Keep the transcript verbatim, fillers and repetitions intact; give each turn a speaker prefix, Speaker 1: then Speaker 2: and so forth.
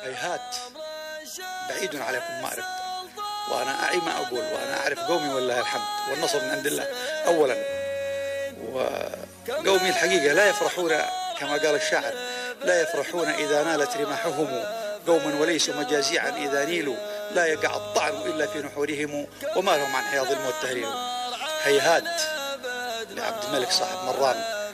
Speaker 1: هيهات بعيد عليكم ما عرفت، وأنا أعي ما أقول، وأنا أعرف قومي والله الحمد والنصر من عند الله أولا. وقومي الحقيقة لا يفرحون كما قال الشاعر، لا يفرحون إذا نالت رماحهم، قوما وليسوا مجازيعا إذا نيلوا، لا يقع الطعن إلا في نحورهم، وما لهم عن حياض الموت تهليل. هيهات لعبد الملك صاحب مران.